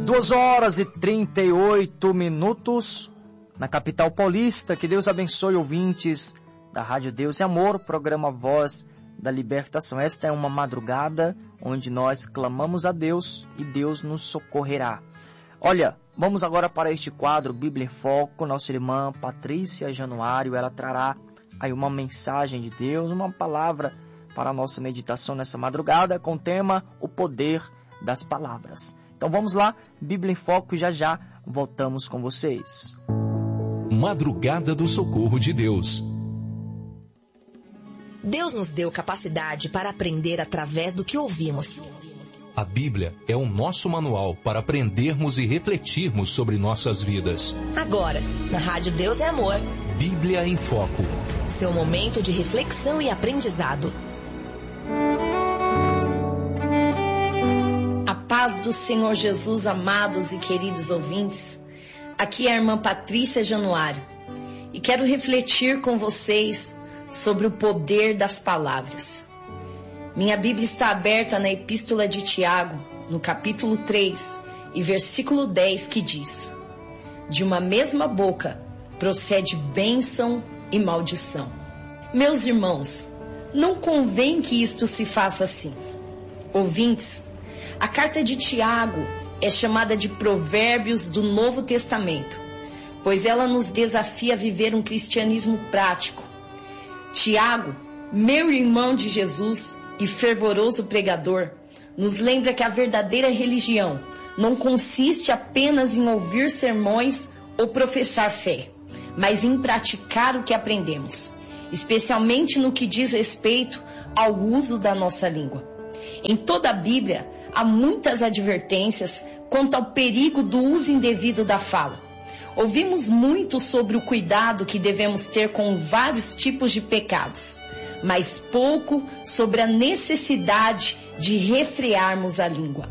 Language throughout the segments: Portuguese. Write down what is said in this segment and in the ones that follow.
2h38 na capital paulista. Que Deus abençoe ouvintes da Rádio Deus e Amor, programa Voz da Libertação. Esta é uma madrugada onde nós clamamos a Deus e Deus nos socorrerá. Olha, vamos agora para este quadro Bíblia em Foco. Nossa irmã Patrícia Januário, ela trará aí uma mensagem de Deus, uma palavra para a nossa meditação nessa madrugada com o tema O Poder das Palavras. Então vamos lá, Bíblia em Foco, e já voltamos com vocês. Madrugada do Socorro de Deus. Deus nos deu capacidade para aprender através do que ouvimos. A Bíblia é o nosso manual para aprendermos e refletirmos sobre nossas vidas. Agora, na Rádio Deus é Amor. Bíblia em Foco. Seu momento de reflexão e aprendizado. A paz do Senhor Jesus, amados e queridos ouvintes. Aqui é a irmã Patrícia Januário e quero refletir com vocês sobre o poder das palavras. Minha Bíblia está aberta na Epístola de Tiago, no capítulo 3 e versículo 10, que diz: de uma mesma boca procede bênção e maldição. Meus irmãos, não convém que isto se faça assim. Ouvintes, a carta de Tiago é chamada de Provérbios do Novo Testamento, pois ela nos desafia a viver um cristianismo prático. Tiago, meu irmão de Jesus e fervoroso pregador, nos lembra que a verdadeira religião não consiste apenas em ouvir sermões ou professar fé, mas em praticar o que aprendemos, especialmente no que diz respeito ao uso da nossa língua. Em toda a Bíblia, há muitas advertências quanto ao perigo do uso indevido da fala. Ouvimos muito sobre o cuidado que devemos ter com vários tipos de pecados, mas pouco sobre a necessidade de refrearmos a língua.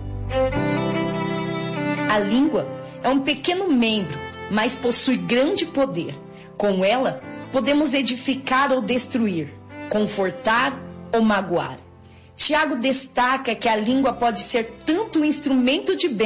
A língua é um pequeno membro, mas possui grande poder. Com ela, podemos edificar ou destruir, confortar ou magoar. Tiago destaca que a língua pode ser tanto um instrumento de bênção